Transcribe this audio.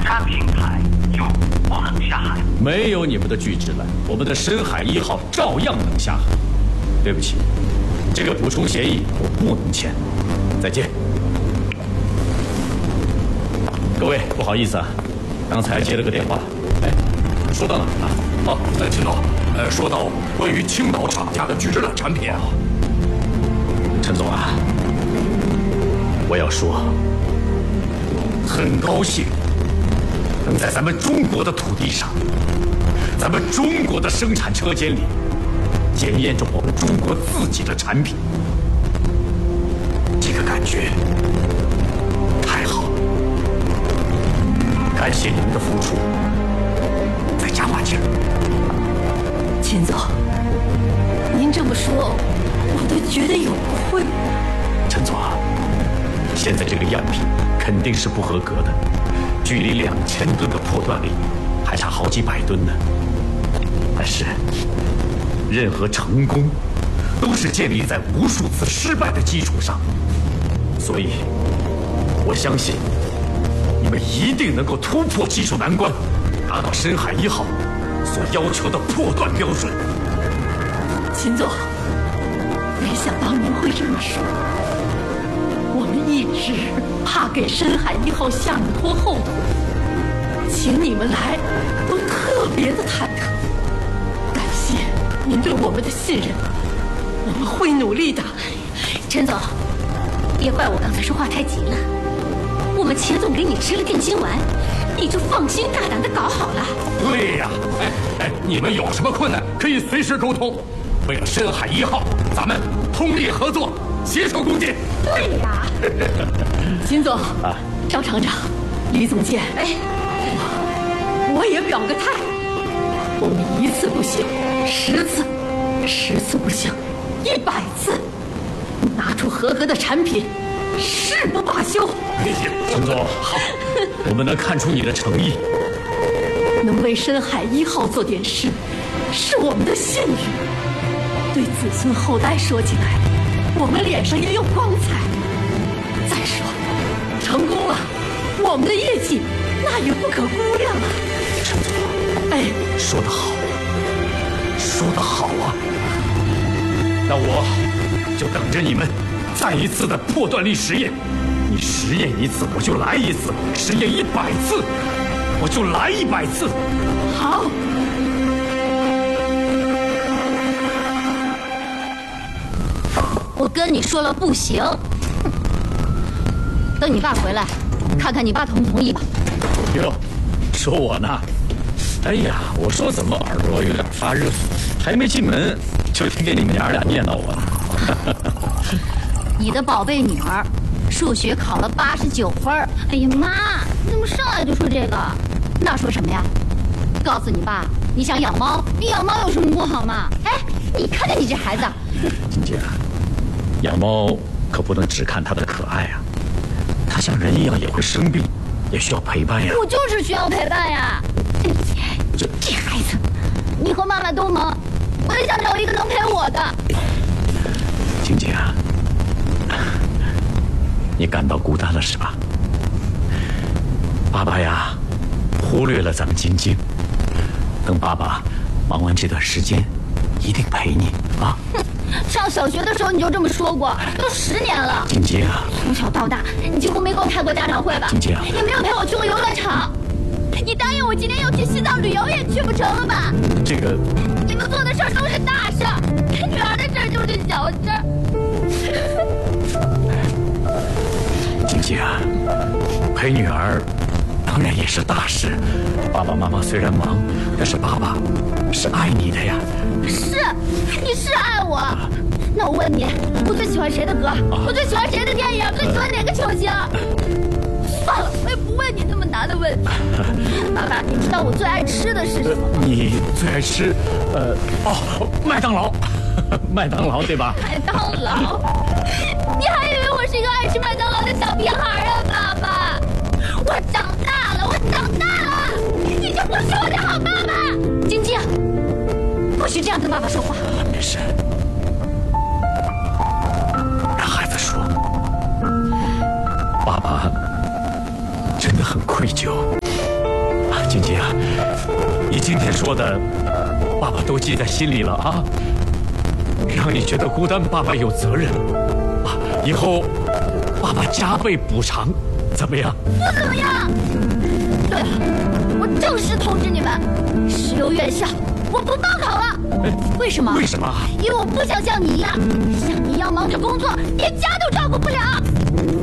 山平台就不能下海。 没有你们的巨之蓝，我们的深海1号照样能下海。对不起，这个补充协议我不能签。再见。各位，不好意思啊，刚才接了个电话。哎，说到哪儿了？ 哦，秦总，说到关于青岛厂家的巨之蓝产品啊。 陈总啊，我要说，很高兴能在咱们中国的土地上，咱们中国的生产车间里，检验着我们中国自己的产品。这个感觉太好了，感谢你们的付出，再加把劲儿。 秦总，您这么说，我都觉得有愧。 陈总啊，现在这个样品肯定是不合格的，距离2000吨的破断率还差好几百吨呢。但是，任何成功都是建立在无数次失败的基础上，所以，我相信你们一定能够突破技术难关，达到深海1号所要求的破断标准。 秦总，没想到您会这么说。我们一直怕给深海1号下面拖后腿，请你们来都特别的忐忑。感谢您对我们的信任，我们会努力的。 陈总，别怪我刚才说话太急了。我们钱总给你吃了定心丸，你就放心大胆的搞好了。 对呀，你们有什么困难可以随时沟通。为了深海1号，咱们通力合作，携手共进。 对呀， 秦总、张厂长、李总监，我也表个态，我们1次不行，10次，10次不行，100次，拿出合格的产品，誓不罢休。 陈总，好，我们能看出你的诚意。 能为深海1号做点事，是我们的信誉。对子孙后代说起来，我们脸上也有光彩。再说，成功了，我们的业绩那也不可估量啊。 陈总，说得好，说得好啊！那我就等着你们再一次的破断力实验。你实验1次，我就来1次；实验100次，我就来100次。 好。 我跟你说了不行，等你爸回来，看看你爸同不同意吧。 哟，说我呢？哎呀，我说怎么耳朵有点发热，还没进门就听见你们娘俩念叨我了。 你的宝贝女儿数学考了89分。哎呀妈，你怎么上来就说这个？那说什么呀？告诉你爸，你想养猫，你养猫有什么不好嘛？哎，你看看你这孩子。 金姐，养猫可不能只看它的可爱啊，它像人一样也会生病，也需要陪伴呀。 我就是需要陪伴呀。这孩子，你和妈妈都忙，我也想找一个能陪我的。 晶晶啊，你感到孤单了是吧？爸爸呀，忽略了咱们晶晶。等爸爸忙完这段时间，一定陪你啊。 上小学的时候你就这么说过，都10年了。 晶晶啊， 从小到大，你几乎没给我开过家长会吧？ 晶晶啊， 也没有陪我去过游乐场。你答应我今年要去西藏旅游，也去不成了吧？ 这个， 你们做的事儿都是大事儿，陪女儿的事儿就是小事儿。 晶晶啊，陪女儿当然也是大事。爸爸妈妈虽然忙，但是爸爸是爱你的呀。 是，你是爱我。那我问你，我最喜欢谁的歌？我最喜欢谁的电影？最喜欢哪个球星？算了，我也不问你那么难的问题。爸爸，你知道我最爱吃的是什么吗？ 你最爱吃，麦当劳，麦当劳对吧？ 麦当劳？你还以为我是一个爱吃麦当劳的小屁孩啊，爸爸？我长大了，我长大了，你就不是我的好爸爸。晶晶，不许这样跟爸爸说话。 没事，让孩子说。爸爸真的很愧疚。 今天说的，爸爸都记在心里了啊。让你觉得孤单，爸爸有责任啊。以后，爸爸加倍补偿，怎么样？ 不怎么样。对了，我正式通知你们，石油院校我不报考了。为什么？ 为什么？ 因为我不想像你一样忙着工作，连家都照顾不了。